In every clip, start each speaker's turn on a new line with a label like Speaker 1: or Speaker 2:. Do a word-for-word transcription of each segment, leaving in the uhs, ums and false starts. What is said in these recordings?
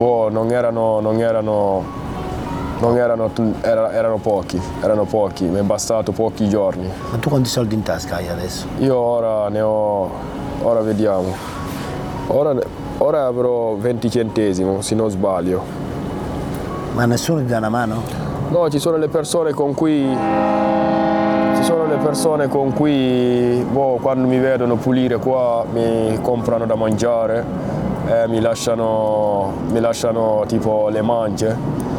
Speaker 1: Oh, non erano, non erano, non erano, era- erano pochi, erano pochi, mi è bastato pochi giorni.
Speaker 2: Ma tu quanti soldi in tasca hai adesso?
Speaker 1: Io ora ne ho, ora vediamo, ora, ora avrò venti centesimi se non sbaglio.
Speaker 2: Ma nessuno ti dà una mano?
Speaker 1: No, ci sono le persone con cui, ci sono le persone con cui boh, quando mi vedono pulire qua mi comprano da mangiare, eh, mi lasciano, mi lasciano tipo le mance.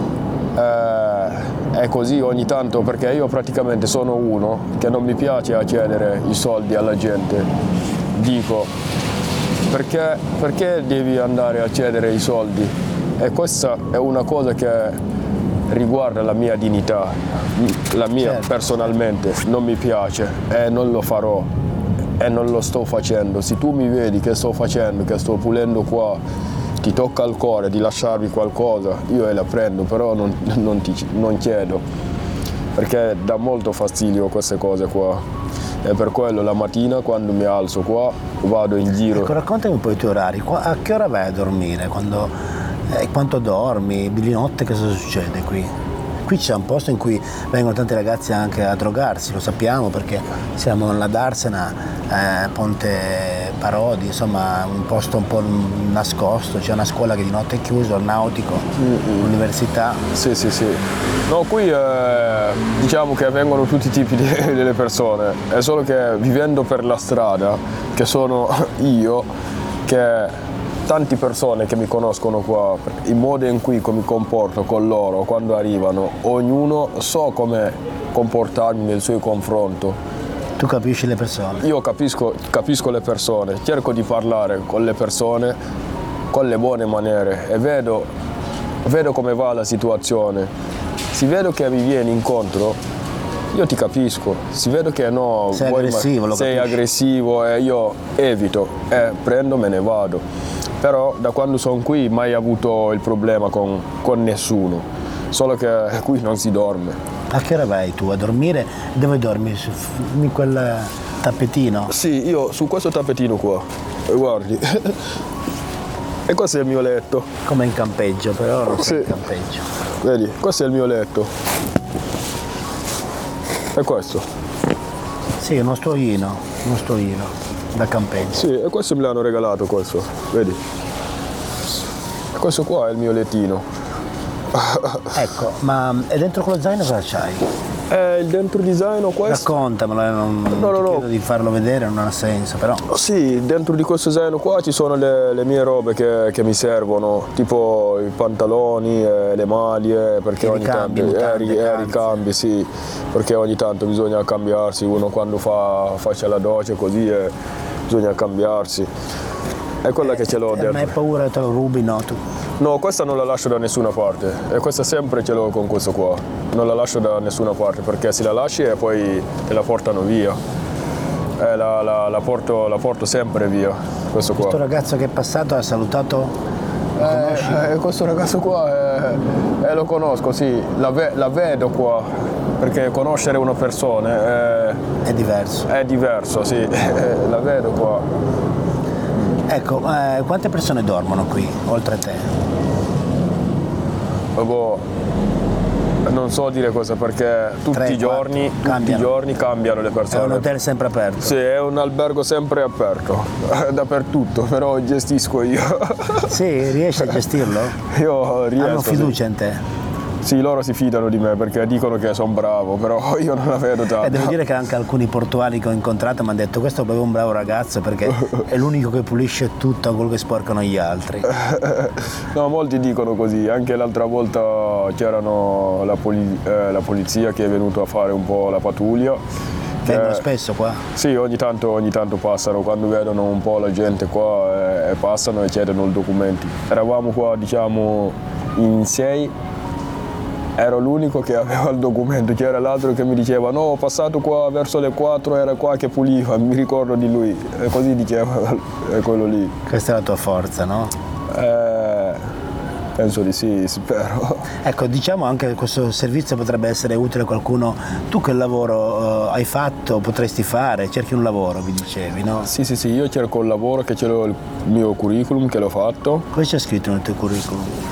Speaker 1: Eh, è così ogni tanto perché io praticamente sono uno che non mi piace chiedere i soldi alla gente. Dico, perché, perché devi andare a chiedere i soldi? E questa è una cosa che riguarda la mia dignità, la mia
Speaker 2: Certo.
Speaker 1: personalmente non mi piace e non lo farò e non lo sto facendo. Se tu mi vedi che sto facendo, che sto pulendo qua, ti tocca al cuore di lasciarmi qualcosa, io la prendo, però non, non, ti, non chiedo, perché dà molto fastidio queste cose qua. E per quello la mattina quando mi alzo qua vado in giro.
Speaker 2: Ecco, raccontami un po' i tuoi orari. Qua- A che ora vai a dormire? Quando, eh, quanto dormi? Di notte cosa succede qui? Qui c'è un posto in cui vengono tanti ragazzi anche a drogarsi, lo sappiamo perché siamo nella Darsena, eh, Ponte Parodi, insomma un posto un po' nascosto, c'è una scuola che di notte è chiusa, il nautico,
Speaker 1: Mm-mm.
Speaker 2: l'università.
Speaker 1: Sì, sì, sì. No, qui eh, diciamo che vengono tutti i tipi di, delle persone, è solo che vivendo per la strada, che sono io, che tante persone che mi conoscono qua, il modo in cui mi comporto con loro quando arrivano, ognuno so come comportarmi nel suo confronto.
Speaker 2: Tu capisci le persone?
Speaker 1: Io capisco, capisco le persone, cerco di parlare con le persone con le buone maniere e vedo, vedo come va la situazione. Se vedo che mi vieni incontro, io ti capisco. Se vedo che no,
Speaker 2: Sei
Speaker 1: vuoi-
Speaker 2: aggressivo, lo
Speaker 1: sei
Speaker 2: capisci.
Speaker 1: aggressivo e io evito e prendo, me ne vado. Però da quando sono qui mai avuto il problema con, con nessuno, solo che qui non si dorme.
Speaker 2: A che ora vai tu a dormire? Dove dormi? Su in quel tappetino?
Speaker 1: Sì, io su questo tappetino qua, guardi, e questo è il mio letto,
Speaker 2: Come in campeggio, però non sei
Speaker 1: Sì.
Speaker 2: in campeggio.
Speaker 1: vedi, questo è il mio letto. E questo?
Speaker 2: Sì, uno stuoino, uno stuoino da campeggio.
Speaker 1: Sì, e questo me l'hanno regalato, questo, vedi? E questo qua è il mio lettino.
Speaker 2: Ecco, ma e dentro quello zaino cosa c'hai?
Speaker 1: È il dentro di zaino questo?
Speaker 2: Raccontamelo, eh, non, non
Speaker 1: No, no,
Speaker 2: ti
Speaker 1: no.
Speaker 2: chiedo di farlo vedere, non ha senso, però.
Speaker 1: Sì, dentro di questo zaino qua ci sono le, le mie robe che, che mi servono, tipo i pantaloni, eh, le maglie, perché
Speaker 2: I
Speaker 1: ogni
Speaker 2: ricambi,
Speaker 1: tanto
Speaker 2: mutande,
Speaker 1: eh, ri- eh,
Speaker 2: calze.
Speaker 1: ricambi, sì, perché ogni tanto bisogna cambiarsi, uno quando fa, faccia la doccia così eh, bisogna cambiarsi. È quella che ce l'ho
Speaker 2: Non hai
Speaker 1: dentro.
Speaker 2: paura che te lo rubi, no? Tu.
Speaker 1: No, questa non la lascio da nessuna parte e questa sempre ce l'ho con questo qua, non la lascio da nessuna parte perché se la lasci e poi te la portano via. Eh, la, la- la porto, la porto sempre via, questo qua.
Speaker 2: Questo ragazzo che è passato ha salutato, lo conosci?
Speaker 1: Eh, eh, questo ragazzo qua eh, eh, lo conosco, sì, la, ve- la vedo qua, perché conoscere una persona eh,
Speaker 2: È diverso.
Speaker 1: è diverso, sì, eh, la vedo qua.
Speaker 2: Ecco, eh, quante persone dormono qui, oltre a te?
Speaker 1: Boh, non so dire cosa perché tutti
Speaker 2: Tre,
Speaker 1: i giorni,
Speaker 2: quattro,
Speaker 1: tutti i
Speaker 2: cambiano.
Speaker 1: giorni cambiano le
Speaker 2: È
Speaker 1: persone.
Speaker 2: un hotel sempre aperto.
Speaker 1: Sì, è un albergo sempre aperto, dappertutto, però gestisco io.
Speaker 2: Sì, riesci a gestirlo?
Speaker 1: Io riesco.
Speaker 2: Hanno
Speaker 1: sì.
Speaker 2: fiducia in te?
Speaker 1: Sì, loro si fidano di me perché dicono che sono bravo, però io non la vedo tanto.
Speaker 2: E devo dire che anche alcuni portuali che ho incontrato mi hanno detto questo è proprio un bravo ragazzo perché è l'unico che pulisce tutto quello che sporcano gli altri.
Speaker 1: No, molti dicono così, anche l'altra volta c'erano la, poli- eh, la polizia che è venuta a fare un po' la pattuglia.
Speaker 2: Vengono
Speaker 1: che-
Speaker 2: spesso qua?
Speaker 1: Sì, ogni tanto, ogni tanto passano, quando vedono un po' la gente qua eh, passano e chiedono i documenti. Eravamo qua, diciamo, in sei, ero l'unico che aveva il documento, c'era l'altro che mi diceva no, ho passato qua verso le quattro, era qua che puliva, mi ricordo di lui, e così diceva è quello lì.
Speaker 2: Questa è la tua forza, no?
Speaker 1: Eh, penso di sì, spero.
Speaker 2: Ecco, diciamo anche che questo servizio potrebbe essere utile a qualcuno. Tu che lavoro eh, hai fatto, potresti fare? Cerchi un lavoro, mi dicevi, no?
Speaker 1: Sì, sì, sì, io cerco il lavoro, che ce l'ho il mio curriculum, che l'ho fatto.
Speaker 2: Cosa c'è scritto nel tuo curriculum?